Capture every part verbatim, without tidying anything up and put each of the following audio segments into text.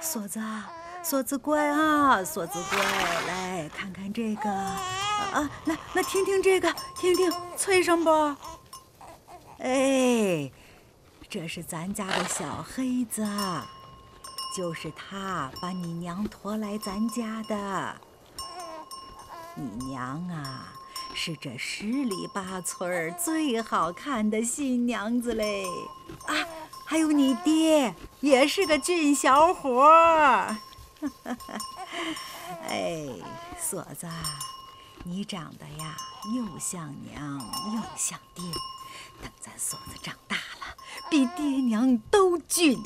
锁子，锁子乖啊，锁子乖，来看看这个啊，来，那听听这个，听听脆声不？哎，这是咱家的小黑子，就是他把你娘拖来咱家的。你娘啊，是这十里八村最好看的新娘子嘞！啊，还有你爹，也是个俊小伙儿。哎，锁子，你长得呀，又像娘又像爹。等咱锁子长大了，比爹娘都俊。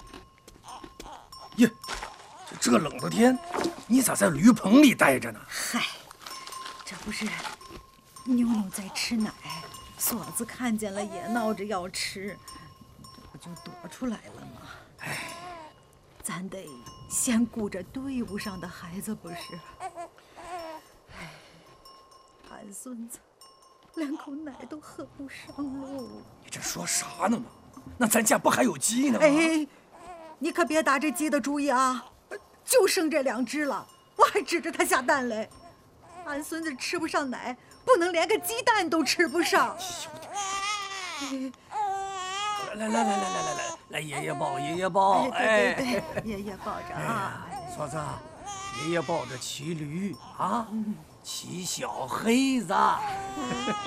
耶，这冷的天，你咋在驴棚里待着呢？ 嗨，这不是妞妞在吃奶，锁子看见了也闹着要吃，这不就躲出来了吗？ 哎， 咱得先顾着队伍上的孩子，不是？哎，俺孙子连口奶都喝不上喽。 你这说啥呢嘛？那咱家不还有鸡呢吗？ 哎，你可别打这鸡的主意啊！就剩这两只了，我还指着它下蛋嘞。俺孙子吃不上奶，不能连个鸡蛋都吃不上。 来来来来来来来来，爷爷抱，爷爷抱， 哎，对对对，爷爷抱着啊。 锁子，爷爷抱着骑驴啊，骑小黑子。